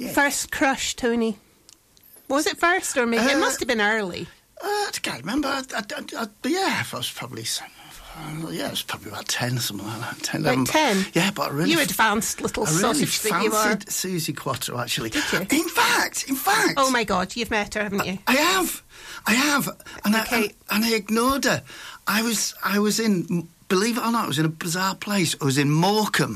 First crush, Tony. Was it first or maybe... it must have been early. I can't remember. I was probably... it was probably about 10, something like that. 10, like 10? Yeah, but I really... You advanced little sausage that you are. I really fancied Susie Quattro, actually. Did you? In fact... Oh, my God, you've met her, haven't you? I have. And I ignored her. I was in... Believe it or not, I was in a bizarre place. I was in Morecambe.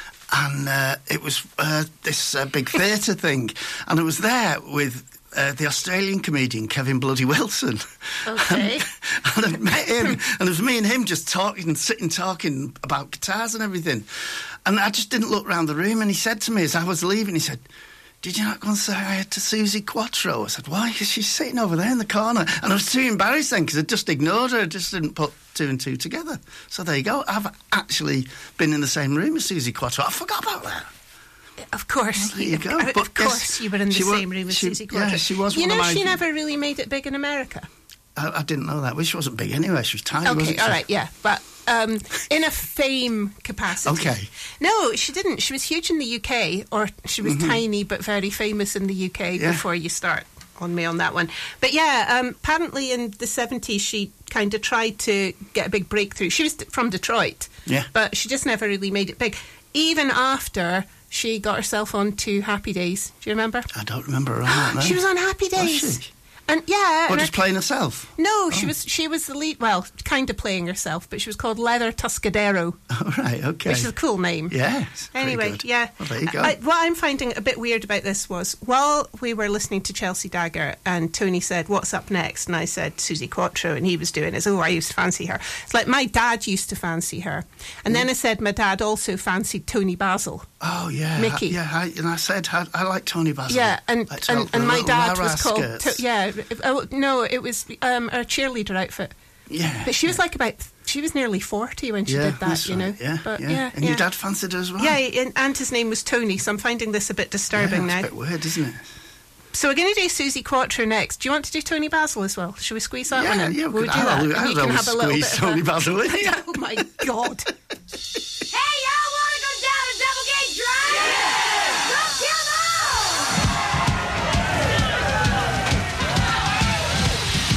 And it was this big theatre thing. And I was there with... the Australian comedian Kevin Bloody Wilson. Okay. And I met him, and it was me and him just talking about guitars and everything. And I just didn't look around the room, and he said to me as I was leaving, he said, "Did you not go and say hi to Susie Quattro?" I said, "Why? Because she's sitting over there in the corner." And I was too embarrassed then, because I just ignored her. I just didn't put two and two together. So there you go. I've actually been in the same room as Susie Quattro. I forgot about that. Of course, there you go. But of course, you were in the same room as Susie Quattro. Yeah, she was. You know, she never really made it big in America. I didn't know that. Well, she wasn't big anyway. She was tiny. Okay, all right, yeah, but in a fame capacity. Okay. No, she didn't. She was huge in the UK, or she was tiny but very famous in the UK. Before you start on me on that one. But yeah, apparently in the 70s she kind of tried to get a big breakthrough. She was from Detroit. Yeah. But she just never really made it big. Even after she got herself onto Happy Days. Do you remember? I don't remember her on that, no. She was on Happy Days. Was she? And yeah, just playing herself? No, she was the lead. Well, kind of playing herself, but she was called Leather Tuscadero. Oh, right, okay. Which is a cool name. Yes. Anyway, yeah. Well, there you go. What I'm finding a bit weird about this was while we were listening to Chelsea Dagger, and Tony said, "What's up next?" and I said, "Susie Quattro," and he was doing his, "Oh, I used to fancy her." It's like my dad used to fancy her, and then I said my dad also fancied Tony Basil. Oh yeah, Mickey. And I said I like Tony Basil. Yeah, and my dad was called. No, it was our cheerleader outfit. Yeah, but she was she was nearly 40 when she did that, you know. Right, yeah, but and your dad fancied her as well. Yeah, and his name was Tony. So I'm finding this a bit disturbing now. It's a bit weird, isn't it? So we're going to do Susie Quattro next. Do you want to do Tony Basil as well? Should we squeeze that one in? Yeah, we'll do that. I'll squeeze Tony Basil in. Oh my God.